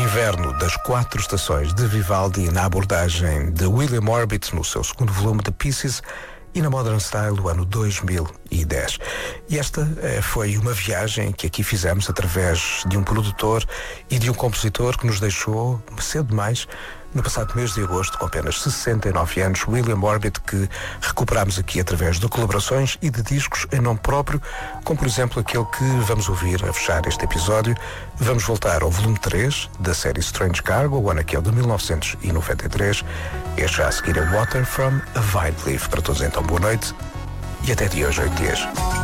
Inverno das 4 estações de Vivaldi na abordagem de William Orbit no seu segundo volume de Pieces e na Modern Style do ano 2010. E esta foi uma viagem que aqui fizemos através de um produtor e de um compositor que nos deixou cedo demais no passado mês de agosto, com apenas 69 anos, William Orbit, que recuperamos aqui através de colaborações e de discos em nome próprio, como por exemplo aquele que vamos ouvir a fechar este episódio. Vamos voltar ao volume 3 da série Strange Cargo, o ano aquele de 1993. Este já a seguir é Water from a Vine Leaf. Para todos então, boa noite e até dia hoje, 8 dias.